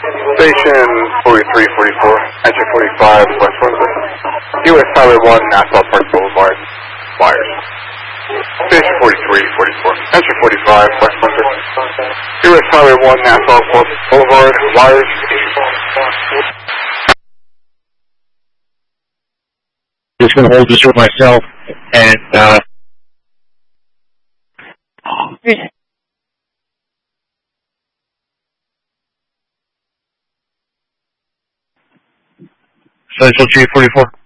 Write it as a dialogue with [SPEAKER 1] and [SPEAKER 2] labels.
[SPEAKER 1] Station 4344, entry 45, West Brunswick. US Highway 1, Nassau Park Boulevard, Myers. Station 4344, entry 45, West Brunswick. US Highway 1, Nassau Park Boulevard, Myers.
[SPEAKER 2] Just going to hold this with myself and, Central 344.